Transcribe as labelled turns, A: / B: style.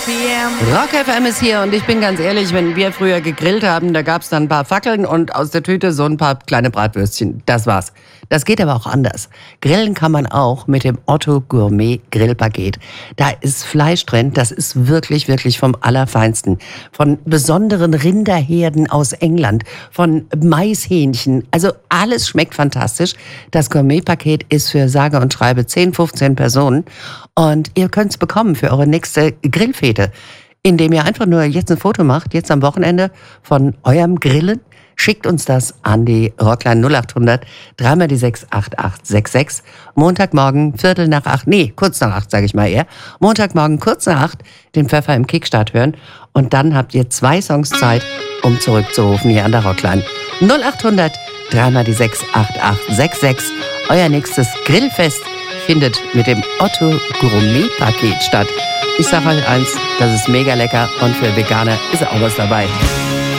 A: p.m.
B: Rock FM ist hier und ich bin ganz ehrlich, wenn wir früher gegrillt haben, da gab es dann ein paar Fackeln und aus der Tüte so ein paar kleine Bratwürstchen. Das war's. Das geht aber auch anders. Grillen kann man auch mit dem Otto Gourmet Grillpaket. Da ist Fleisch drin, das ist wirklich, wirklich vom Allerfeinsten. Von besonderen Rinderherden aus England, von Maishähnchen. Also alles schmeckt fantastisch. Das Gourmet-Paket ist für sage und schreibe 10, 15 Personen. Und ihr könnt es bekommen für eure nächste Grillfete, indem ihr einfach nur jetzt ein Foto macht, jetzt am Wochenende von eurem Grillen. Schickt uns das an die Rockline 0800 3 die 6 8866. Montagmorgen kurz nach 8, sage ich mal eher. Montagmorgen kurz nach 8 den Pfeffer im Kickstart hören und dann habt ihr 2 Songs Zeit, um zurückzurufen hier an der Rockline. 0800 3 die 6 8866. Euer nächstes Grillfest findet mit dem Otto Gourmet Paket statt. Ich sage euch eins, das ist mega lecker und für Veganer ist auch was dabei.